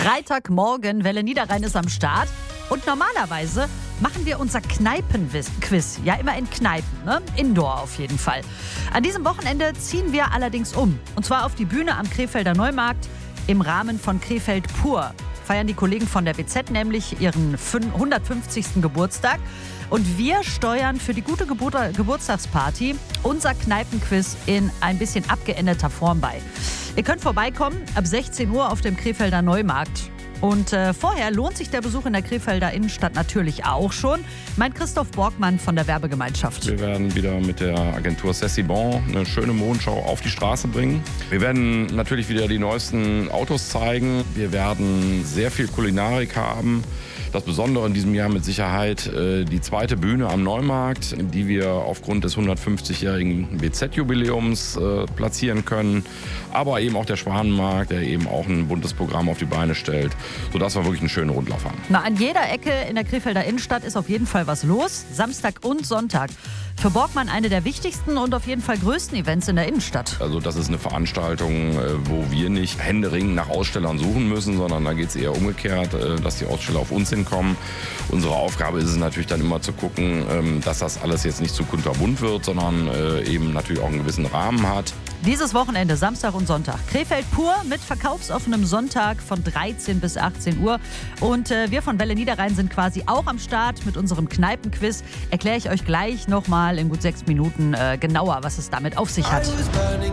Freitagmorgen, Welle Niederrhein ist am Start. Und normalerweise machen wir unser Kneipenquiz. Ja, immer in Kneipen, ne? Indoor auf jeden Fall. An diesem Wochenende ziehen wir allerdings um. Und zwar auf die Bühne am Krefelder Neumarkt im Rahmen von Krefeld Pur. Feiern die Kollegen von der WZ nämlich ihren 150. Geburtstag. Und wir steuern für die gute Geburtstagsparty unser Kneipenquiz in ein bisschen abgeänderter Form bei. Ihr könnt vorbeikommen ab 16 Uhr auf dem Krefelder Neumarkt. Und vorher lohnt sich der Besuch in der Krefelder Innenstadt natürlich auch schon, meint Christoph Borgmann von der Werbegemeinschaft. Wir werden wieder mit der Agentur C'est-Si-Bon eine schöne Modenschau auf die Straße bringen. Wir werden natürlich wieder die neuesten Autos zeigen. Wir werden sehr viel Kulinarik haben. Das Besondere in diesem Jahr mit Sicherheit die zweite Bühne am Neumarkt, die wir aufgrund des 150-jährigen WZ-Jubiläums platzieren können. Aber eben auch der Schwanenmarkt, der eben auch ein buntes Programm auf die Beine stellt, sodass wir wirklich einen schönen Rundlauf haben. An jeder Ecke in der Krefelder Innenstadt ist auf jeden Fall was los. Samstag und Sonntag. Für Borgmann eine der wichtigsten und auf jeden Fall größten Events in der Innenstadt. Also das ist eine Veranstaltung, wo wir nicht händeringend nach Ausstellern suchen müssen, sondern da geht es eher umgekehrt, dass die Aussteller auf uns hinkommen. Unsere Aufgabe ist es natürlich dann immer zu gucken, dass das alles jetzt nicht zu kunterbunt wird, sondern eben natürlich auch einen gewissen Rahmen hat. Dieses Wochenende, Samstag und Sonntag. Krefeld Pur mit verkaufsoffenem Sonntag von 13 bis 18 Uhr. Und wir von Welle Niederrhein sind quasi auch am Start mit unserem Kneipenquiz. Erkläre ich euch gleich nochmal in gut 6 Minuten genauer, was es damit auf sich hat.